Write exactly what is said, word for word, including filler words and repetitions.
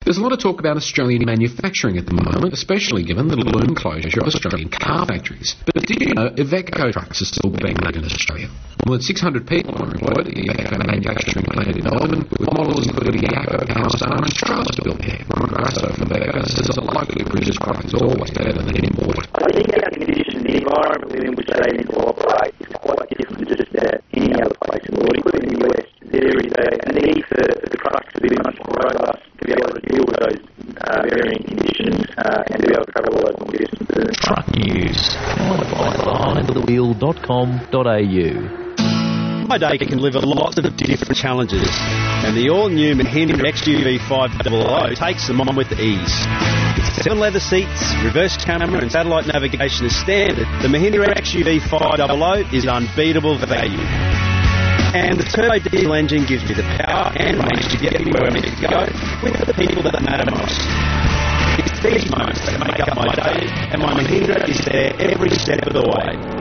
There's a lot of talk about Australian manufacturing at the moment, especially given the loom closure of Australian car factories. But did you know Iveco trucks are still being made in Australia? More than six hundred people are employed at the Iveco manufacturing plant in Melbourne, with models including the Yakko, Powerstar and trailers built here. Ron Grasso from Iveco says a locally produced product is always better than an import. I think our condition, the environment within which they need to operate is quite different to just about any other place in the world, including the U S. There is a, a need for, for the trucks to be much more robust, to be able to deal with those uh, varying conditions uh, and to be able to travel all those long distances. Truck News. Find behind the wheel dot com dot a u. My day can deliver lots of different challenges, and the all-new Mahindra X U V five hundred takes them on with ease. With seven leather seats, reverse camera and satellite navigation as standard, the Mahindra X U V five hundred is unbeatable value. And the turbo diesel engine gives me the power and range to get me where I need to go with the people that matter most. It's these moments that make up my day, and my Mahindra is there every step of the way.